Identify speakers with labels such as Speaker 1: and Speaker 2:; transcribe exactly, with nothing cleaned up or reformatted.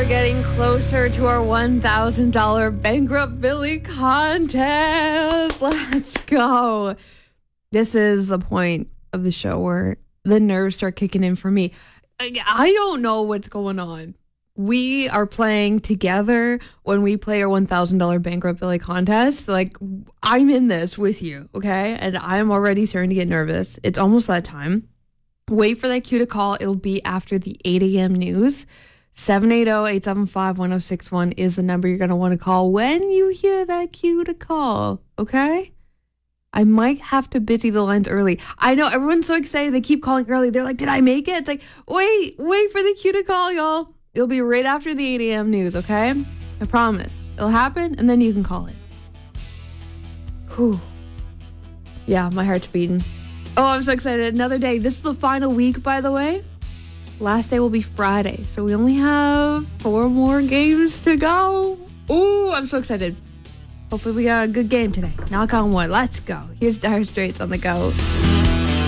Speaker 1: getting closer to our one thousand dollars Bankrupt Billy contest. Let's go. This is the point of the show where the nerves start kicking in for me. I don't know what's going on. We are playing together when we play our one thousand dollars Bankrupt Billy contest. Like, I'm in this with you, okay? And I'm already starting to get nervous. It's almost that time. Wait for that cue to call. It'll be after the eight a.m. news. seven eight zero, eight seven five, one zero six one is the number you're going to want to call when you hear that cue to call, okay? I might have to busy the lines early. I know everyone's so excited. They keep calling early. They're like, did I make it? It's like, wait, wait for the cue to call, y'all. It'll be right after the eight a.m. news, okay? I promise. It'll happen, and then you can call it. Whew. Yeah, my heart's beating. Oh, I'm so excited. Another day. This is the final week, by the way. Last day will be Friday, so we only have four more games to go. Ooh, I'm so excited. Hopefully we got a good game today. Knock on wood. Let's go. Here's Dire Straits on the go.